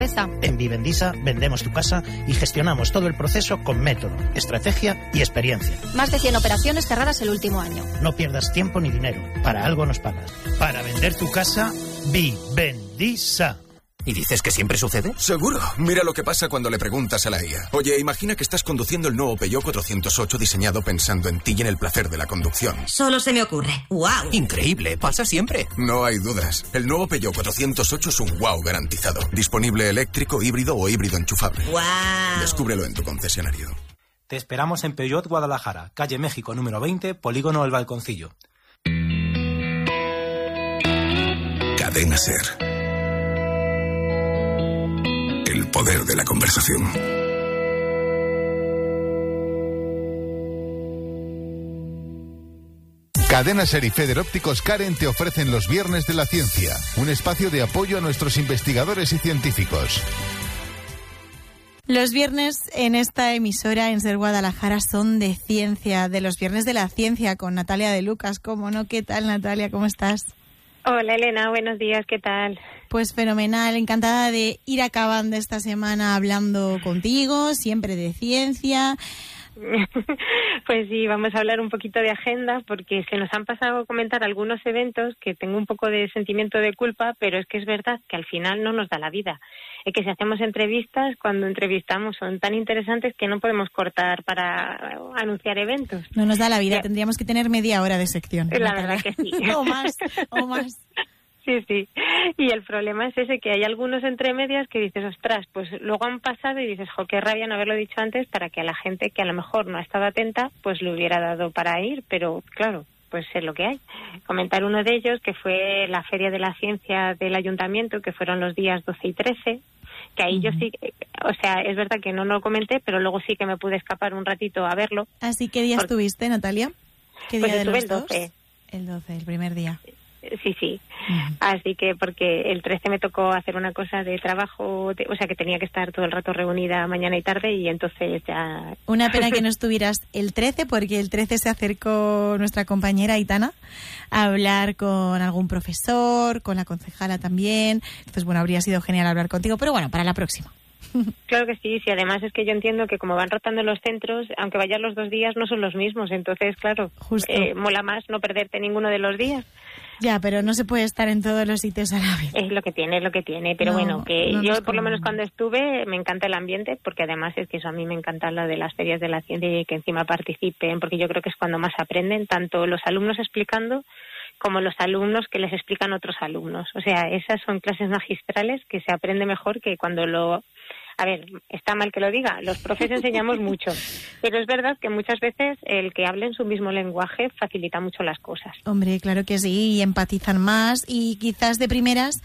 En Vivendisa vendemos tu casa y gestionamos todo el proceso con método, estrategia y experiencia. Más de 100 operaciones cerradas el último año. No pierdas tiempo ni dinero. Para algo nos pagas. Para vender tu casa, Vivendisa. ¿Y dices que siempre sucede? Seguro. Mira lo que pasa cuando le preguntas a la IA. Oye, imagina que estás conduciendo el nuevo Peugeot 408 diseñado pensando en ti y en el placer de la conducción. Solo se me ocurre. ¡Wow! Increíble, pasa siempre. No hay dudas. El nuevo Peugeot 408 es un wow garantizado. Disponible eléctrico, híbrido o híbrido enchufable. ¡Wow! Descúbrelo en tu concesionario. Te esperamos en Peugeot Guadalajara, calle México número 20, Polígono El Balconcillo. Cadena SER. El poder de la conversación. Cadena SER y Feder Ópticos Karen te ofrecen los Viernes de la Ciencia, un espacio de apoyo a nuestros investigadores y científicos. Los viernes en esta emisora en SER Guadalajara son de ciencia, de los Viernes de la Ciencia con Natalia de Lucas. ¿Cómo no? ¿Qué tal, Natalia? ¿Cómo estás? Hola, Elena. Buenos días. ¿Qué tal? Pues fenomenal. Encantada de ir acabando esta semana hablando contigo, siempre de ciencia. Pues sí, vamos a hablar un poquito de agenda porque se nos han pasado a comentar algunos eventos que tengo un poco de sentimiento de culpa, pero es que es verdad que al final no nos da la vida. Es que si hacemos entrevistas, cuando entrevistamos son tan interesantes que no podemos cortar para anunciar eventos. No nos da la vida, tendríamos que tener media hora de sección. La verdad que sí. o más. Sí, sí. Y el problema es ese, que hay algunos entre medias que dices, ostras, pues luego han pasado y dices, jo, qué rabia no haberlo dicho antes para que a la gente que a lo mejor no ha estado atenta, pues le hubiera dado para ir, pero claro, pues es lo que hay. Comentar uno de ellos, que fue la Feria de la Ciencia del Ayuntamiento, que fueron los días 12 y 13, que ahí yo sí, o sea, es verdad que no lo comenté, pero luego sí que me pude escapar un ratito a verlo. ¿Así qué día estuviste, Natalia? ¿Qué día pues de los el 12. dos? El 12, el primer día. Sí. Así que porque el 13 me tocó hacer una cosa de trabajo, o sea que tenía que estar todo el rato reunida mañana y tarde y entonces ya... Una pena que no estuvieras el 13 porque el 13 se acercó nuestra compañera Aitana a hablar con algún profesor, con la concejala también. Entonces, bueno, habría sido genial hablar contigo, pero bueno, para la próxima. Claro que sí, además es que yo entiendo que como van rotando los centros, aunque vayas los 2 días no son los mismos, entonces claro, mola más no perderte ninguno de los días. Ya, pero no se puede estar en todos los sitios a la vez. Es lo que tiene, pero bueno, que yo por lo menos cuando estuve me encanta el ambiente, porque además es que eso a mí me encanta lo de las ferias de la ciencia y que encima participen, porque yo creo que es cuando más aprenden, tanto los alumnos explicando como los alumnos que les explican otros alumnos. O sea, esas son clases magistrales que se aprende mejor que cuando lo... A ver, está mal que lo diga, los profes enseñamos mucho, pero es verdad que muchas veces el que hable en su mismo lenguaje facilita mucho las cosas. Hombre, claro que sí, y empatizan más y quizás de primeras,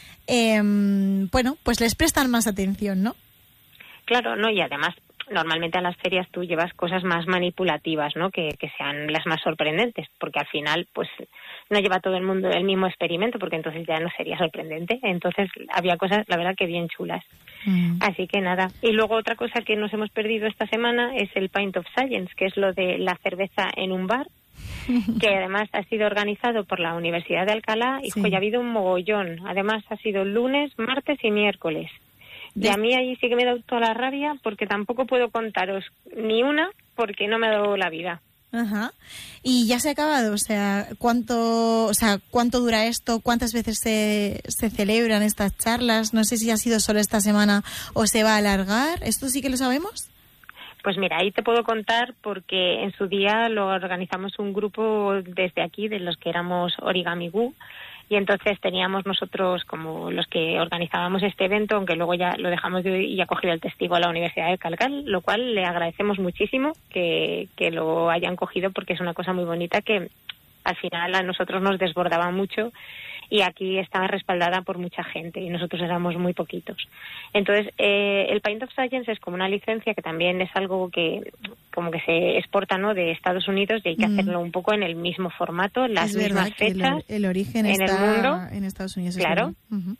bueno, pues les prestan más atención, ¿no? Claro, no, y además normalmente a las ferias tú llevas cosas más manipulativas, ¿no? Que sean las más sorprendentes, porque al final pues no lleva todo el mundo el mismo experimento, porque entonces ya no sería sorprendente. Entonces había cosas, la verdad, que bien chulas. Así que nada. Y luego otra cosa que nos hemos perdido esta semana es el Pint of Science, que es lo de la cerveza en un bar, que además ha sido organizado por la Universidad de Alcalá y ya ha habido un mogollón. Además ha sido lunes, martes y miércoles. Y a mí ahí sí que me da toda la rabia porque tampoco puedo contaros ni una porque no me ha dado la vida. Ajá. Y ya se ha acabado, o sea, ¿cuánto dura esto? ¿Cuántas veces se celebran estas charlas? No sé si ha sido solo esta semana o se va a alargar. ¿Esto sí que lo sabemos? Pues mira, ahí te puedo contar porque en su día lo organizamos un grupo desde aquí, de los que éramos Origami Gu, y entonces teníamos nosotros como los que organizábamos este evento, aunque luego ya lo dejamos y ha cogido el testigo a la Universidad de Calcal, lo cual le agradecemos muchísimo que lo hayan cogido porque es una cosa muy bonita que al final a nosotros nos desbordaba mucho y aquí estaba respaldada por mucha gente y nosotros éramos muy poquitos. Entonces, el Pint of Science es como una licencia que también es algo que como que se exporta, ¿no?, de Estados Unidos y hay que hacerlo un poco en el mismo formato, las mismas fechas. El origen en está el mundo, en Estados Unidos. Claro.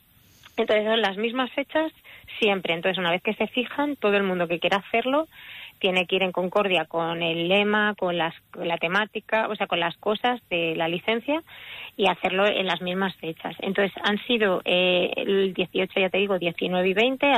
Entonces son las mismas fechas siempre. Entonces una vez que se fijan, todo el mundo que quiera hacerlo tiene que ir en concordia con el lema, con la temática, o sea, con las cosas de la licencia y hacerlo en las mismas fechas. Entonces han sido el 18, ya te digo, 19 y 20.